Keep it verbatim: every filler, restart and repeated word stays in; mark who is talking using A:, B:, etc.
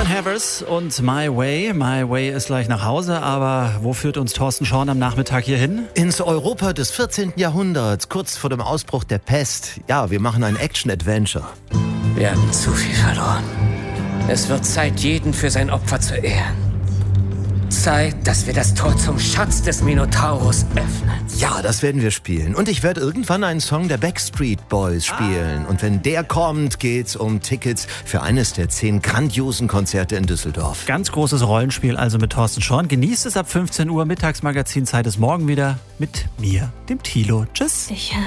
A: Simon Havers und My Way. My Way ist gleich nach Hause, aber wo führt uns Thorsten Schorn am Nachmittag hier hin?
B: Ins Europa des vierzehnten Jahrhunderts, kurz vor dem Ausbruch der Pest. Ja, wir machen ein Action-Adventure.
C: Wir haben zu viel verloren. Es wird Zeit, jeden für sein Opfer zu ehren. Zeit, dass wir das Tor zum Schatz des Minotaurus öffnen.
B: Ja, das werden wir spielen. Und ich werde irgendwann einen Song der Backstreet Boys spielen. Und wenn der kommt, geht's um Tickets für eines der zehn grandiosen Konzerte in Düsseldorf.
A: Ganz großes Rollenspiel also mit Thorsten Schorn. Genießt es ab fünfzehn Uhr. Mittagsmagazin Zeit ist morgen wieder mit mir, dem Thilo. Tschüss.
D: Ich